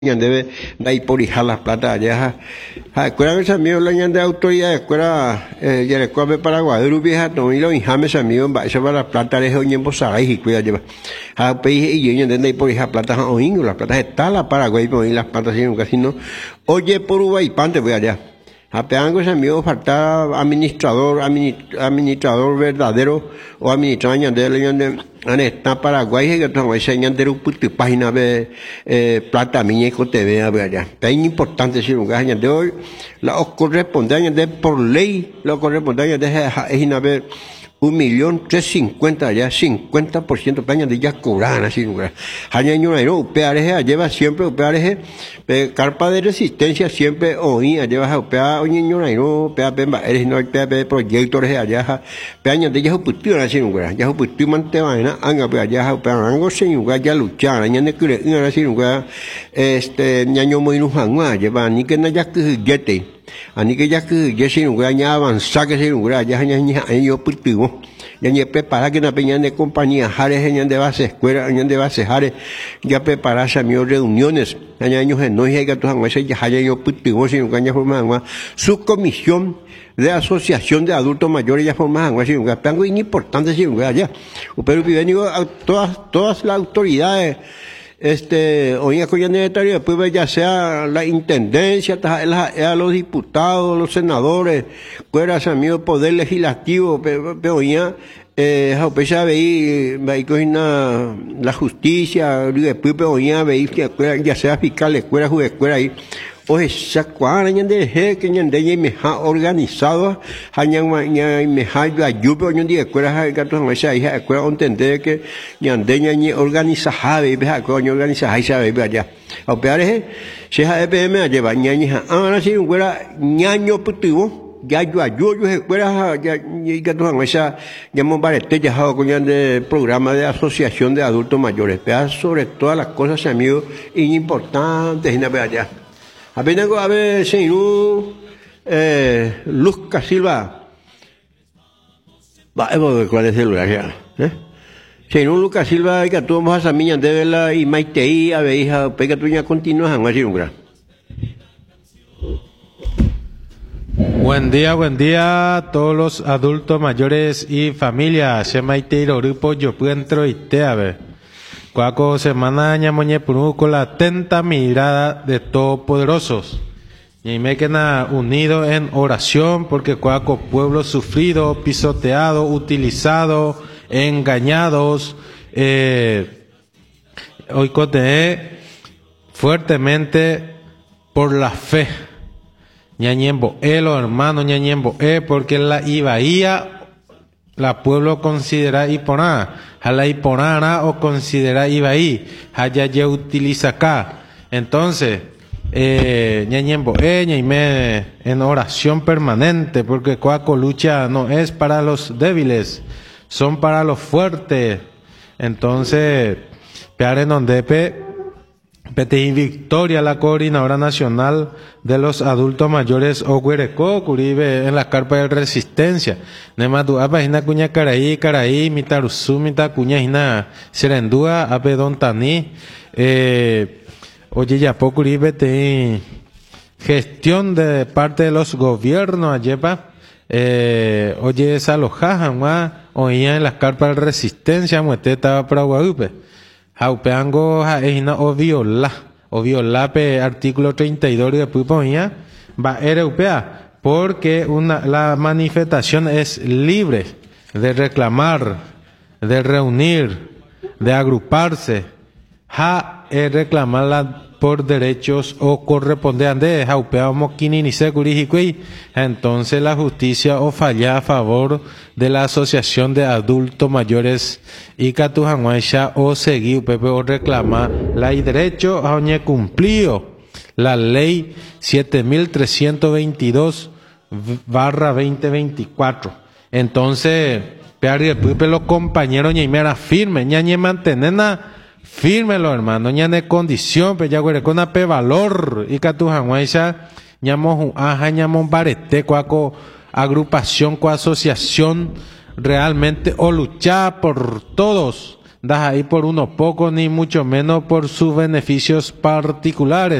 debe dar por hija las plata allá escuela mis amigos la de autoridad escuela ya le come Paraguay vieja no y los hijames amigos va eso para la plata de hoy en Bosaray y cuida lleva a país y yo de por hija plata o ingo las plata está la Paraguay por las plantas sin casi no oye por Uruguay pante voy allá a peango ese amigo falta administrador verdadero o administrador de está Paraguay que estamos enseñando página de plata miña y TV allá. Es importante si un gaña de hoy la correspondencia de por ley la correspondencia de es una vez 1.350.000 allá 50% peña de ya cobran así lugar. Hañaño no PRG lleva siempre PRG carpa de resistencia siempre oía lleva PA oñeño no PA pemba eres no PA proyectos allá peña de ya putio así lugar ya putio mantener anga allá PA ango sin lugar ya luchar ñane que así lugar ñaño muy no lleva ni que no ya que yete ani que ya que ya sin lugar ya avanzar que sin lugar ya yo putio ya ni prepara que na peña de compañía jare ñan de base escuela ñan de base jare ya prepararse a mis reuniones años no hay que todos ese ya yo putio sin lugar ya forman su comisión de asociación de adultos mayores ya forman así lugar algo importante sin lugar ya pero digo todas las autoridades hoy después ya sea la intendencia, a los diputados, los senadores, fueras amigos poder legislativo, pero ya la justicia, después pero ya sea fiscal, escuela, escuela ahí. Oye, sacuara de que ñande me ha organizado, me ha ayudo en día escuela gatos esa hija escuela entender que ñande organiza jabe ve coño organiza esa bebe allá. O peor se ha EPM lleva ñaña ahora sí fuera ñaño putivo ya yo escuela ya gatos esa llamó barete ya con de programa de asociación de adultos mayores, pero sobre todas las cosas amigos importantes en la allá. Apenas a ver, señor Lucas Silva. Va, ¿cuál es el lugar ya? Señor Lucas Silva, que tú vamos a Samiña de vela y Maitei, a ver, hija, pega tuya continúa, a decir un gran. Buen día a todos los adultos mayores y familias. Se Maitei, grupo, yo puedo entro y te a ver. Cuaco semana ñamoñe puru con la atenta mirada de todopoderosos. Y me queda unido en oración porque cuaco pueblo sufrido, pisoteado, utilizado, engañados, hoy coteé fuertemente por la fe. Ñañembo los hermanos ñañembo porque la Ibaía la pueblo considera Iponá, a la Iponara o considera Ibaí, allá ya utiliza acá. Entonces, ñañembo, ñaime en oración permanente, porque cuaco lucha no es para los débiles, son para los fuertes. Entonces, peare nondepe, Petí Victoria, la coordinadora nacional de los adultos mayores Oguereco, Curibe, en la carpa de resistencia. Nematu, apa hina cuña caraí, mitarusu, mita cuña hina serendúa, ape don tani. Oye, ya poco Curibe te gestión de parte de los gobiernos, ayepa. Oye, esa lojaja, oía en las carpas de resistencia, muete estaba para Guadalupe. Haupeango jaina o viola pe artículo 32 de pupoña va europea porque la manifestación es libre de reclamar, de reunir, de agruparse, reclamarla por derechos o correspondientes entonces la justicia o falla a favor de la asociación de adultos mayores y catujanguaisha o seguir pepe o reclama la derecho a cumplido la ley 7322/2024 entonces pepe los compañeros ñaimera firme ñañe mantenena firme los hermanos, ñane condición, pe ya con una pe valor, y que tu janguaisa, ñamo ñamo barete, cuaco agrupación, asociación, realmente, o luchar por todos, das ahí por unos pocos, ni mucho menos por sus beneficios particulares.